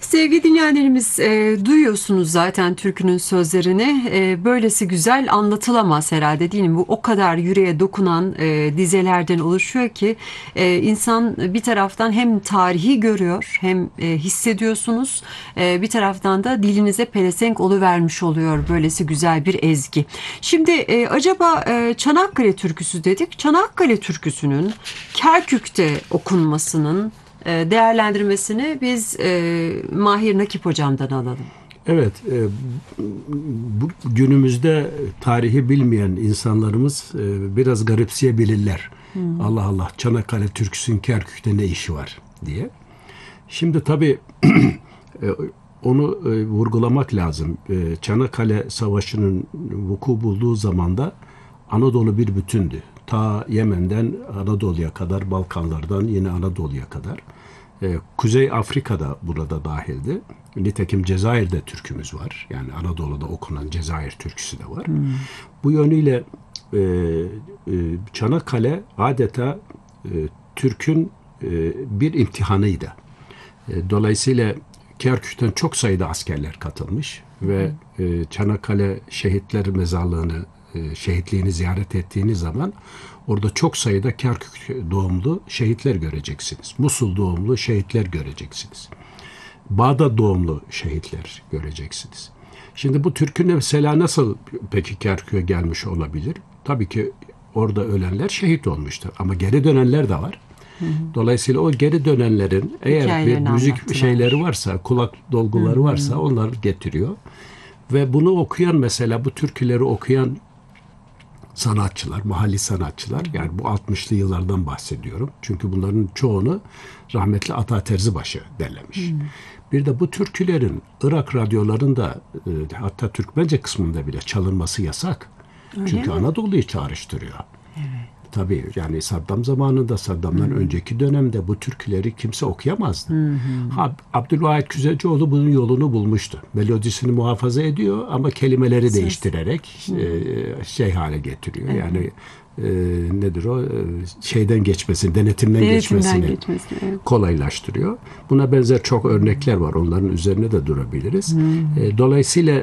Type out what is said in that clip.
Sevgili dinleyenlerimiz, duyuyorsunuz zaten türkünün sözlerini. Böylesi güzel anlatılamaz herhalde, değil mi? Bu o kadar yüreğe dokunan dizelerden oluşuyor ki insan bir taraftan hem tarihi görüyor hem hissediyorsunuz. Bir taraftan da dilinize pelesenk oluvermiş oluyor böylesi güzel bir ezgi. Şimdi acaba Çanakkale türküsü dedik. Çanakkale türküsünün Kerkük'te okunmasının değerlendirmesini biz Mahir Nakip hocamdan alalım. Evet, bu günümüzde tarihi bilmeyen insanlarımız biraz garipseyebilirler. Allah Allah, Çanakkale türküsünün Kerkük'te ne işi var diye. Şimdi tabii onu vurgulamak lazım. Çanakkale Savaşı'nın vuku bulduğu zamanda Anadolu bir bütündü. Ta Yemen'den Anadolu'ya kadar, Balkanlardan yine Anadolu'ya kadar. Kuzey Afrika'da burada dahildi. Nitekim Cezayir'de türkümüz var. Yani Anadolu'da okunan Cezayir türküsü de var. Bu yönüyle Çanakkale adeta Türk'ün bir imtihanıydı. Dolayısıyla Kerkük'ten çok sayıda askerler katılmış ve Çanakkale Şehitler Mezarlığı'nı, şehitliğini ziyaret ettiğiniz zaman orada çok sayıda Kerkük doğumlu şehitler göreceksiniz. Musul doğumlu şehitler göreceksiniz. Bağdat doğumlu şehitler göreceksiniz. Şimdi bu türkü mesela nasıl peki Kerkük'e gelmiş olabilir? Tabii ki orada ölenler şehit olmuştur ama geri dönenler de var. Dolayısıyla o geri dönenlerin eğer bir müzik şeyleri varsa, kulak dolguları varsa onları getiriyor. Ve bunu okuyan, mesela bu türküleri okuyan sanatçılar, mahalli sanatçılar, yani bu 60'lı yıllardan bahsediyorum. Çünkü bunların çoğunu rahmetli Ata Terzibaşı derlemiş. Bir de bu türkülerin Irak radyolarında, hatta Türkmence kısmında bile çalınması yasak. Öyle çünkü mi? Anadolu'yu çağrıştırıyor. Evet. Tabii yani Saddam zamanında, Saddam'dan önceki dönemde bu türküleri kimse okuyamazdı. Abdülvahit Güzelcioğlu bunun yolunu bulmuştu. Melodisini muhafaza ediyor ama kelimeleri değiştirerek şey hale getiriyor. Evet. Yani nedir o? Şeyden geçmesini, denetimden geçmesini kolaylaştırıyor. Buna benzer çok örnekler var. Onların üzerine de durabiliriz. Dolayısıyla